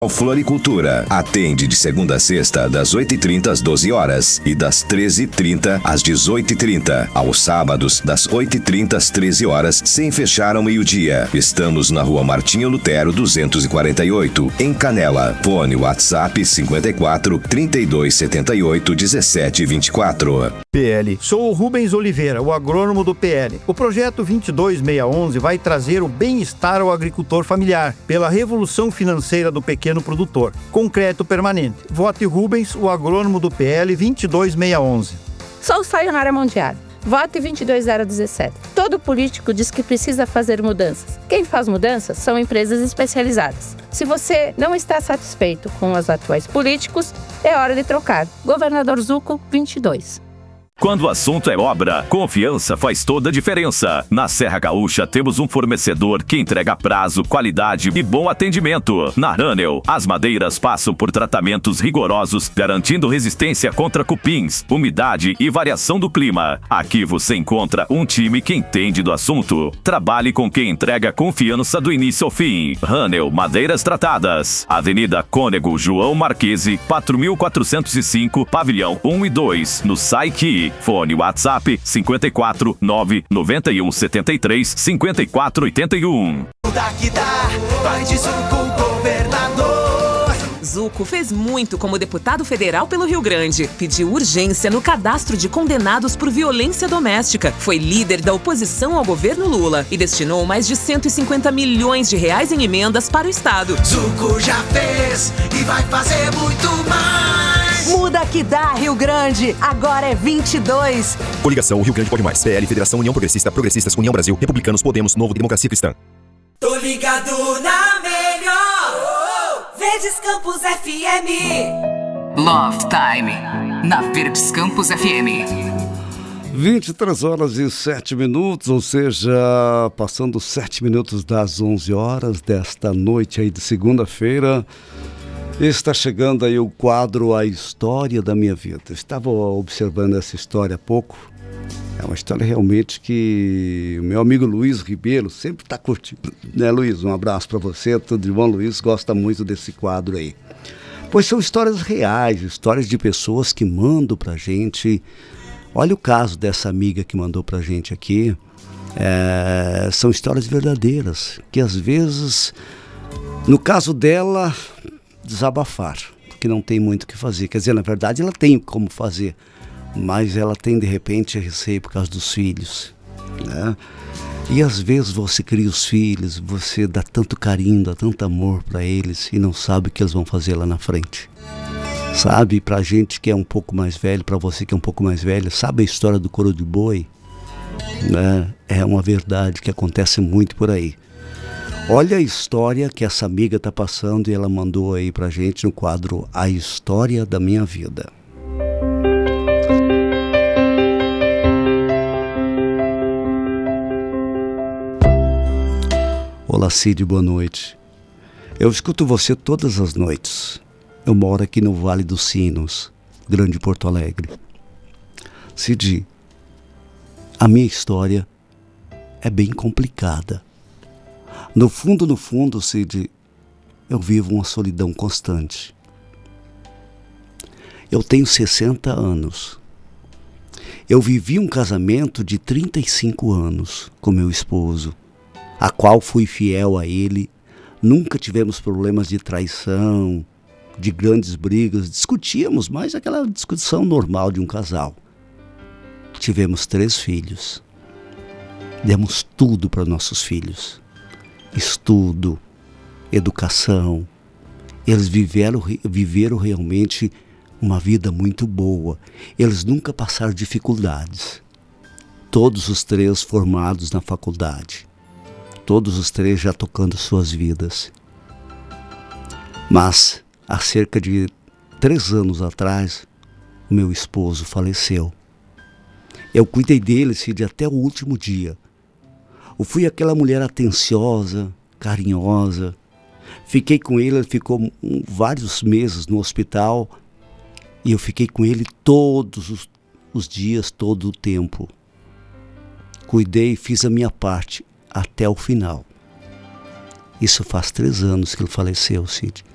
Floricultura. Atende de segunda a sexta, das 8h30 às 12 horas e das 13h30 às 18h30. Aos sábados, das 8h30 às 13 horas, sem fechar ao meio-dia. Estamos na Rua Martinho Lutero, 248, em Canela. Fone WhatsApp 54 3278 1724. PL. Sou o Rubens Oliveira, o agrônomo do PL. O projeto 22611 vai trazer o bem-estar ao agricultor familiar, pela revolução financeira do pequeno produtor. Concreto permanente. Vote Rubens, o agrônomo do PL 22611. Sou Sayonara Mondiari. Vote 22017. Todo político diz que precisa fazer mudanças. Quem faz mudanças são empresas especializadas. Se você não está satisfeito com os atuais políticos, é hora de trocar. Governador Zucco 22. Quando o assunto é obra, confiança faz toda a diferença. Na Serra Gaúcha temos um fornecedor que entrega prazo, qualidade e bom atendimento. Na Ranel, as madeiras passam por tratamentos rigorosos, garantindo resistência contra cupins, umidade e variação do clima. Aqui você encontra um time que entende do assunto. Trabalhe com quem entrega confiança do início ao fim. Ranel Madeiras Tratadas. Avenida Cônego João Marquese, 4405, Pavilhão 1 e 2, no Saiqui. Fone WhatsApp 54 991 73 54 81. Daqui dá, vai de Zucco, governador. Zucco fez muito como deputado federal pelo Rio Grande. Pediu urgência no cadastro de condenados por violência doméstica. Foi líder da oposição ao governo Lula e destinou mais de 150 milhões de reais em emendas para o estado. Zucco já fez e vai fazer muito mais. Muda que dá, Rio Grande. Agora é 22. Coligação Rio Grande Pode Mais. PL, Federação União Progressista, Progressistas, União Brasil, Republicanos, Podemos, Novo, Democracia Cristã. Tô ligado na melhor. Verdes Campos FM. Love Time. Na Verdes Campos FM. 23 horas e 7 minutos, ou seja, passando 7 minutos das 11 horas desta noite aí de segunda-feira. Está chegando aí o quadro A História da Minha Vida. Estava observando essa história há pouco. É uma história realmente que o meu amigo Luiz Ribeiro sempre está curtindo. Né, Luiz? Um abraço para você. Tudo de bom, Luiz? Gosta muito desse quadro aí. Pois são histórias reais, histórias de pessoas que mandam para a gente. Olha o caso dessa amiga que mandou para a gente aqui. São histórias verdadeiras, que às vezes, no caso dela, desabafar, porque não tem muito o que fazer. Quer dizer, na verdade ela tem como fazer, mas ela tem de repente receio por causa dos filhos, né? E às vezes você cria os filhos, você dá tanto carinho, dá tanto amor para eles e não sabe o que eles vão fazer lá na frente. Sabe, pra gente que é um pouco mais velho, pra você que é um pouco mais velho, sabe a história do couro de boi? Né? É uma verdade que acontece muito por aí. Olha a história que essa amiga está passando e ela mandou aí pra gente no quadro A História da Minha Vida. Olá, Cid, boa noite. Eu escuto você todas as noites. Eu moro aqui no Vale dos Sinos, Grande Porto Alegre. Cid, a minha história é bem complicada. No fundo, Cid, eu vivo uma solidão constante. Eu tenho 60 anos. Eu vivi um casamento de 35 anos com meu esposo, a qual fui fiel a ele. Nunca tivemos problemas de traição, de grandes brigas. Discutíamos, mas aquela discussão normal de um casal. Tivemos 3 filhos. Demos tudo para nossos filhos. Estudo, educação. Eles viveram realmente uma vida muito boa. Eles nunca passaram dificuldades. Todos os 3 formados na faculdade. Todos os 3 já tocando suas vidas. Mas, há cerca de 3 anos atrás, o meu esposo faleceu. Eu cuidei dele, Cid, até o último dia. Eu fui aquela mulher atenciosa, carinhosa. Fiquei com ele ficou vários meses no hospital. E eu fiquei com ele todos os dias, todo o tempo. Cuidei e fiz a minha parte até o final. Isso faz 3 anos que ele faleceu, Cid.